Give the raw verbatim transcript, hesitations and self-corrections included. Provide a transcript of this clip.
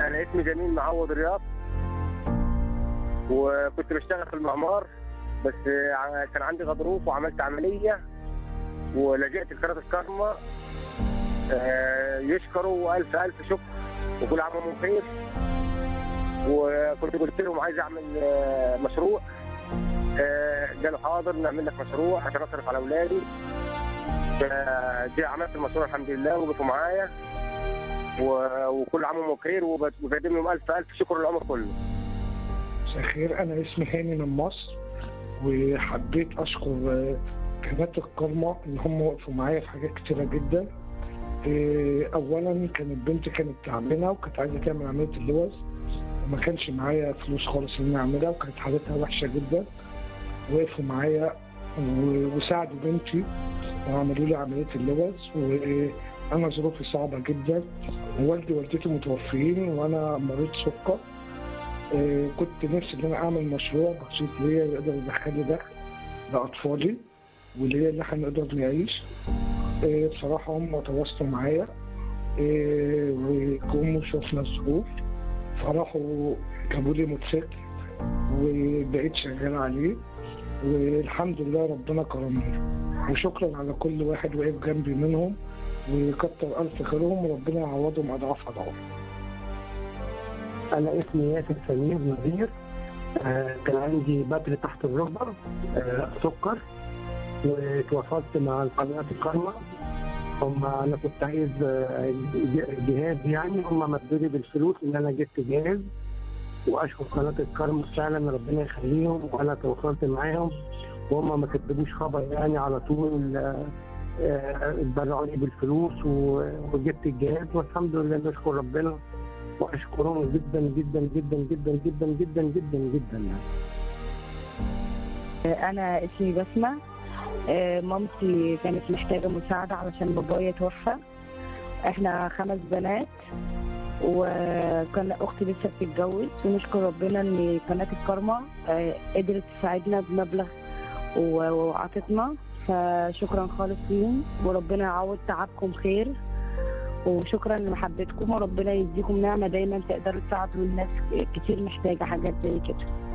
انا اسمي جميل معوض رياض، وكنت بشتغل في المعمار، بس كان عندي غضروف وعملت عمليه ولجأت لقناه الكرمة. يشكروا الف الف شكر وكل عام وانتم بخير. وكنت قلت لهم عايز اعمل مشروع، قالوا حاضر نعمل لك مشروع عشان اصرف على اولادي. فجي عملت المشروع الحمد لله وقفوا معايا، وكل عام وانتم بخير، وبقدم لهم الف الف شكر العمر كله. مساء الخير، انا اسمي هاني من مصر، وحبيت اشكر قناه الكرمة ان هم وقفوا معايا في حاجات كتيره جدا. اولا كانت بنتي كانت تعبانه وكانت عايزه تعمل عمليه اللوز، وما كانش معايا فلوس خالص ان اعملها، وكانت حالتها وحشه جدا. وقفوا معايا وساعدوا بنتي وعملوا لي عمليه اللوز، وانا ظروفي صعبه جدا، ووالدي ووالدتي متوفيين وانا مريض سكر. كنت نفسي ان انا اعمل مشروع بسيط ليا يقدر يدخل لي دخل لاطفالي وليا ان احنا نقدر نعيش. بصراحه هم تواصلوا معايا وجم شفنا الظروف، فراحوا جابوا لي موتوسيكل وبقيت شغال عليه، والحمد لله ربنا كرمني. وشكرا على كل واحد وقف جنبي منهم، وكتر الف خيرهم وربنا يعوضهم اضعاف اضعاف. أنا اسمي ياسر سمير نذير. آه كان عندي بدر تحت الركبة، آه سكر، وتواصلت مع قناة الكرمة. هم أنا كنت عايز آه جهاز، يعني هم مدوني بالفلوس إن أنا جبت جهاز، وأشكر قناة الكرمة فعلا ربنا يخليهم. وأنا تواصلت معاهم وهم ما كتبوش خبر، يعني على طول اتبرعوا لي بالفلوس وجبت الجهاز، والحمد لله نشكر ربنا واشكرهم جدا جدا جدا جدا جدا جدا جدا جدا يعني. انا اسمي بسمة. مامتي كانت محتاجه مساعده علشان بابايا توفى. احنا خمس بنات، وكان اختي لسه بتتجوز، ونشكر ربنا ان قناه الكرمة قدرت تساعدنا بمبلغ وعطتنا، فشكرا خالص ليهم، وربنا يعوض تعبكم خير، وشكرا لمحبتكم، وربنا يديكم نعمه دايما تقدروا تساعدوا الناس كتير محتاجه حاجات زي كده.